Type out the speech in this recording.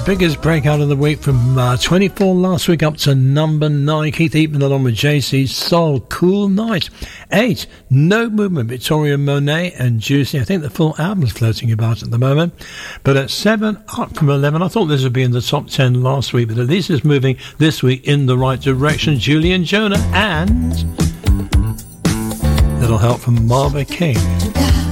biggest breakout of the week from 24 last week up to number 9. Keith Eatman along with JC Soul, Cool Night. 8, No Movement, Victoria Monet and Juicy. I think the full album's floating about at the moment. But at 7, up from 11. I thought this would be in the top 10 last week, but at least it's moving this week in the right direction. Julian Jonah and little help from Marva King.